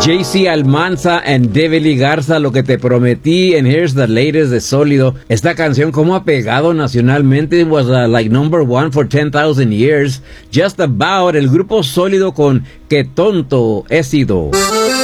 JC Almanza and Devely Garza, Lo que te prometí, and here's the latest de Sólido. Esta canción como ha pegado nacionalmente, it was like number one for 10,000 years. Just About, el grupo Sólido con Qué tonto he sido.